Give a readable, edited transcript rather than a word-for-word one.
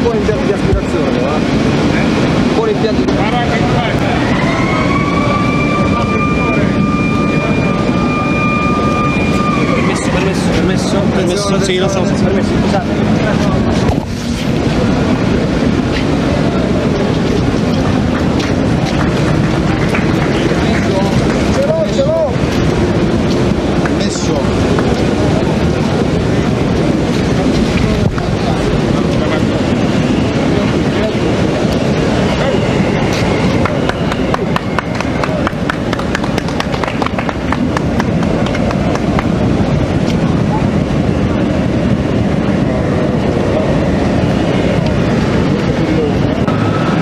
buon impianto di aspirazione, va? Buon impianto di permesso, sì, lo so, permesso, scusate.